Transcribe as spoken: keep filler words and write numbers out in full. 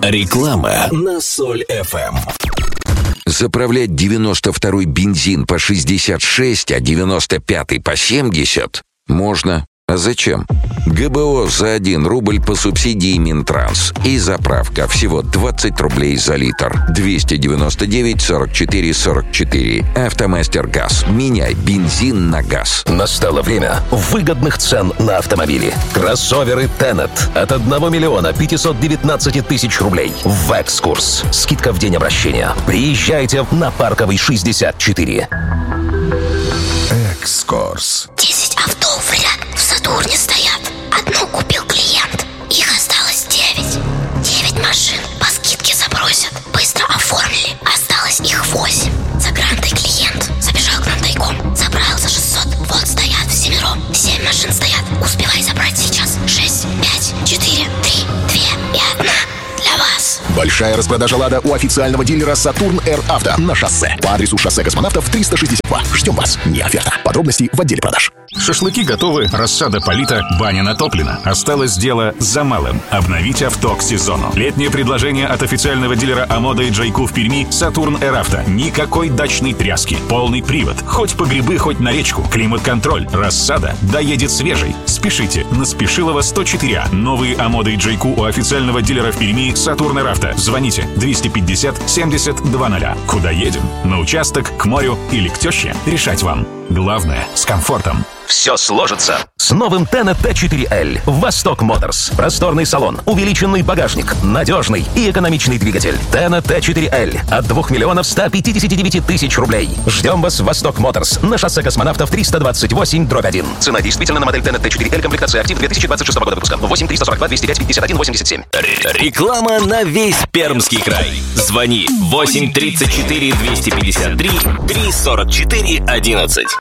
Реклама на Соль эф эм. Заправлять девяносто второй бензин по шестьдесят шесть, а девяносто пятый по семьдесят можно. А зачем? ГБО за один рубль по субсидии Минтранс. И заправка всего двадцать рублей за литр. двести девяносто девять сорок четыре сорок четыре. Автомастер Газ. Меняй бензин на газ. Настало время выгодных цен на автомобили. Кроссоверы Тенет от одного миллиона пятисот девятнадцати тысяч рублей. В экскурс. Скидка в день обращения. Приезжайте на Парковый шестьдесят четыре. Экскурс. десять авто в ряд в Сатурне стоят. Одну купил клиент. Их осталось девять. Девять машин по скидке забросят. Быстро оформили. Осталось их восемь. За грантой клиент забежал к нам тайком. Забрал за шестьсот. Вот стоят всемиром. Семь машин стоят. Успевай забрать сейчас. Шесть, пять, четыре, три, две и одна. Для вас. Большая распродажа «Лада» у официального дилера «Сатурн Р Авто» на шоссе. По адресу шоссе Космонавтов триста шестьдесят два. Ждем вас. Не оферта. Подробности в отделе продаж. Шашлыки готовы, рассада полита, баня натоплена. Осталось дело за малым – обновить авто к сезону. Летнее предложение от официального дилера «Амода» и «Джайку» в Перми «Сатурн Р Авто». Никакой дачной тряски, полный привод. Хоть по грибы, хоть на речку. Климат-контроль, рассада, доедет свежий. Спешите на Спешилова сто четыре А. Новые «Амода» и «Джайку» у официального дилера в Перми «Сатурн Р Авто». Звоните двести пятьдесят семьдесят двадцать. Куда едем? На участок, к морю или к теще? Решать вам. Главное – с комфортом. Все сложится с новым Тенет Т четыре Л. Восток Моторс. Просторный салон, увеличенный багажник, надежный и экономичный двигатель. Тенет Т четыре Л от двух миллионов ста пятидесяти девяти тысяч рублей. Ждем вас в Восток Моторс на шоссе Космонавтов триста двадцать восемь дробь один. Цена действительно на модель Тенет Т четыре Л, комплектация «Актив» две тысячи двадцать шестого года выпуска. восемь триста сорок два двести пять пятьдесят один восемьдесят семь. Реклама на весь Пермский край. Звони восемь тридцать четыре двести пятьдесят три три сорок четыре одиннадцать.